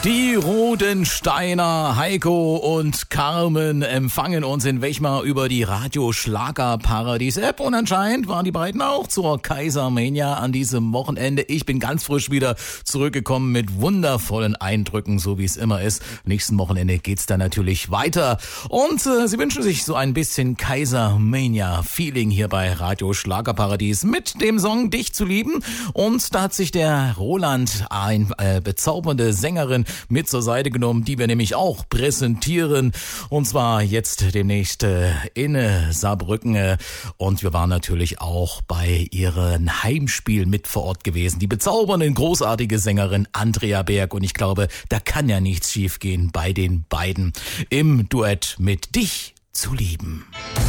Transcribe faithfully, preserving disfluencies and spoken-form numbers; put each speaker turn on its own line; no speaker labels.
Die Rodensteiner, Heiko und Carmen empfangen uns in Wechmar über die Radio-Schlager-Paradies-App und anscheinend waren die beiden auch zur Kaisermania an diesem Wochenende. Ich bin ganz frisch wieder zurückgekommen mit wundervollen Eindrücken, so wie es immer ist. Nächsten Wochenende geht's dann natürlich weiter und äh, sie wünschen sich so ein bisschen Kaisermania-Feeling hier bei Radio-Schlager-Paradies mit dem Song Dich zu lieben, und da hat sich der Roland, eine äh, bezaubernde Sängerin, mit zur Seite genommen, die wir nämlich auch präsentieren, und zwar jetzt demnächst äh, in äh, Saarbrücken, äh, und wir waren natürlich auch bei ihrem Heimspiel mit vor Ort gewesen. Die bezaubernde, großartige Sängerin Andrea Berg, und ich glaube, da kann ja nichts schiefgehen bei den beiden im Duett mit Dich zu lieben.